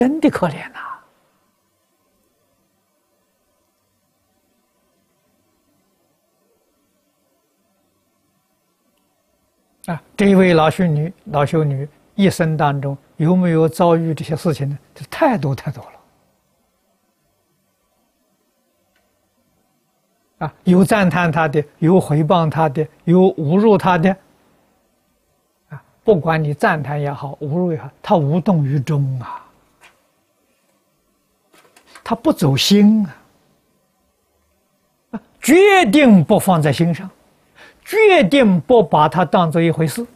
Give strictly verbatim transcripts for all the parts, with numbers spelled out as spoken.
真的可怜呐！啊，这位老修女、老修女一生当中有没有遭遇这些事情呢？这太多太多了。啊，有赞叹他的，有诽谤他的，有侮辱他的。啊，不管你赞叹也好，侮辱也好，他无动于衷啊，他不走心啊，啊，决定不放在心上，决定不把它当做一回事。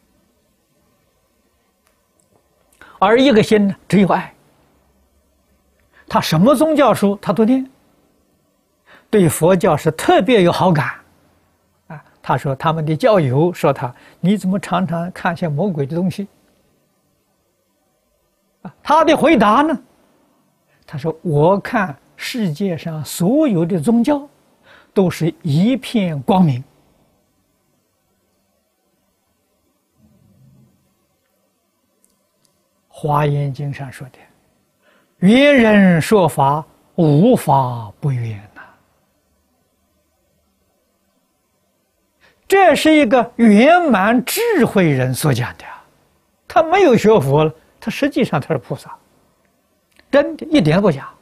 而一个心呢，只有爱。他什么宗教书他都念。对佛教是特别有好感，啊，他说他们的教友说他，你怎么常常看些魔鬼的东西？啊，他的回答呢？他说我看世界上所有的宗教，都是一片光明。华严经上说的，圆人说法，无法不圆。这是一个圆满智慧人所讲的，他没有学佛了，他实际上他是菩萨，真的一点都不假。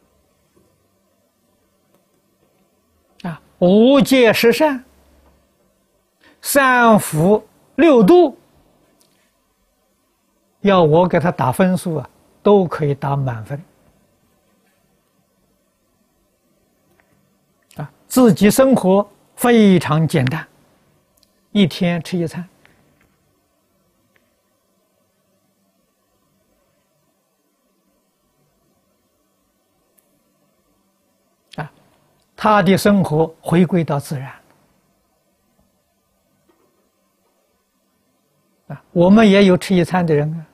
啊，五戒十善、三福六度，要我给他打分数啊，都可以打满分。啊，自己生活非常简单。一天吃一餐，啊，他的生活回归到自然，啊，我们也有吃一餐的人啊，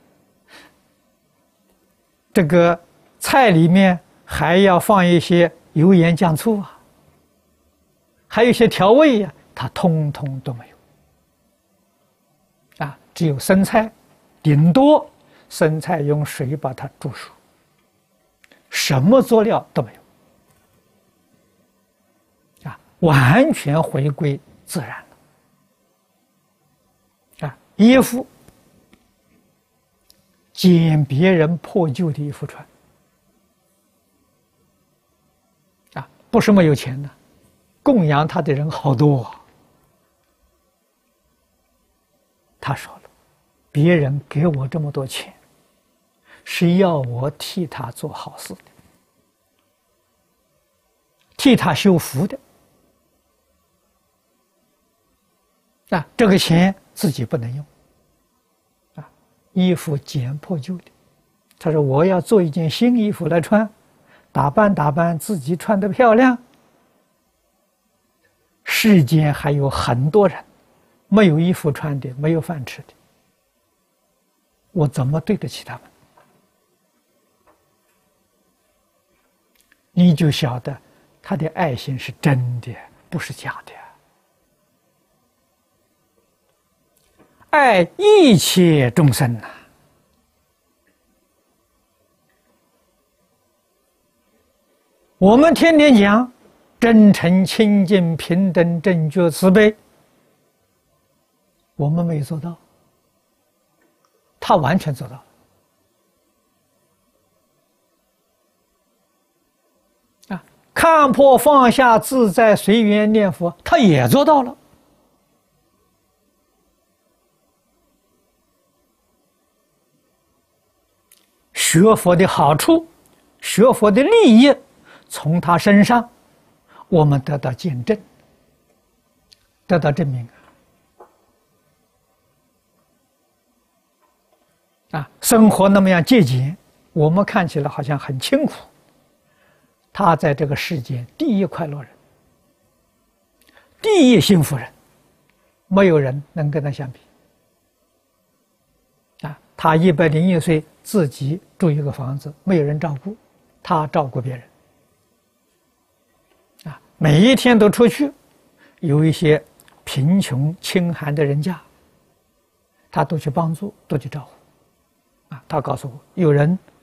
这个菜里面还要放一些油盐酱醋啊，还有一些调味呀、啊，他通通都没有。啊，只有生菜，顶多生菜用水把它煮熟，什么佐料都没有，啊，完全回归自然了。啊，衣服捡别人破旧的衣服穿，啊，不是没有钱的，供养他的人好多啊。他说了，别人给我这么多钱，是要我替他做好事的，替他修福的。啊，这个钱自己不能用。啊，衣服捡破旧的，他说我要做一件新衣服来穿，打扮打扮自己，穿得漂亮。世间还有很多人没有衣服穿的，没有饭吃的，我怎么对得起他们？你就晓得他的爱心是真的，不是假的。爱一切众生呐、啊，我们天天讲真诚、清净、平等、正觉、慈悲。我们没做到，他完全做到啊！看破放下、自在随缘念佛，他也做到了。学佛的好处，学佛的利益，从他身上，我们得到见证，得到证明。啊，生活那么样节俭，我们看起来好像很清苦。他在这个世间第一快乐人，第一幸福人，没有人能跟他相比。啊，他一百零一岁自己住一个房子，没有人照顾，他照顾别人。啊，每一天都出去，有一些贫穷清寒的人家，他都去帮助，都去照顾。啊，他告诉我，有人